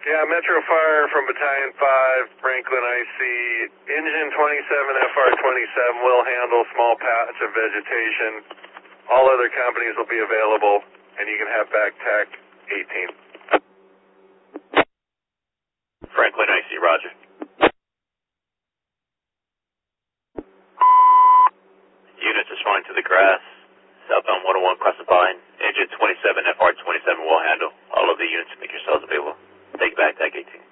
Yeah, Metro Fire from Battalion 5, Franklin IC. Engine 27 FR27 will handle small patch of vegetation. All other companies will be available, and you can have back TAC 18. Franklin IC, roger. Units responding to the grass. Southbound 101 across the line. Engine 27 FR27 will handle. All of the units, make yourselves available. Take back TAC 18.